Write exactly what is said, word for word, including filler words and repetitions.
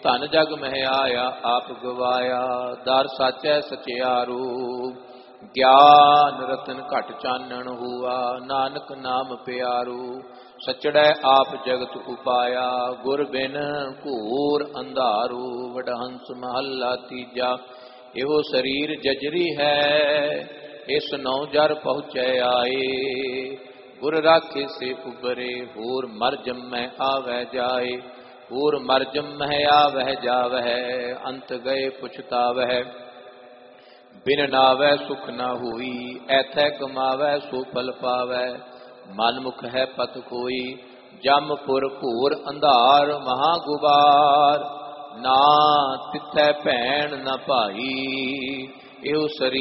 ਧਨ ਜਗ ਮਹਿ ਆਇਆ ਆਪ ਗਵਾਇਆ। ਦਰ ਸਾਚੈ ਸਚਿਆਰੂ ਗਿਆਨ ਰਤਨ ਘਟ ਚਾਨਣ ਹੁਆ। ਨਾਨਕ ਨਾਮ ਪਿਆਰੂ ਸਚੜੈ ਆਪ ਜਗਤ ਉਪਾਇਆ। ਗੁਰ ਬਿਨ ਘੂਰ ਅੰਧਾਰੂ ਵਡਹੰਸ ਮਹੱਲਾ ਤੀਜਾ। ਇਹੋ ਸਰੀਰ ਜਜਰੀ ਹੈ ਇਸ ਨੌ ਜਰ ਪਹੁੰਚੈ ਆਏ। ਗੁਰ ਰਾਖੇ ਸੇ ਉਬਰੇ ਹੋਰ ਮਰ ਜੰਮੈ ਆਵੈ ਜਾਏ। ਹੋਰ ਮਰ ਜੰਮੈ ਆਵਹਿ ਜਾਵਹਿ ਅੰਤ ਗਏ ਪੁਛਤਾਵਹਿ। ਬਿਨ ਨਾਵੈ ਸੁਖ ਨਾ ਹੋਈ ਐਥੈ ਕਮਾਵੈ ਸੋ ਫਲ ਪਾਵੈ। ਮਨ ਮੁਖ ਹੈ ਪਤ ਕੋਈ ਜਮਪੁਰ ਘੋਰ ਅੰਧਾਰ ਮਹਾ ਗੁਬਾਰ। ਨਾ ਤਿਥੈ ਭੈਣ ਨਾ ਭਾਈ ਇਹੋ ਸਰੀਰ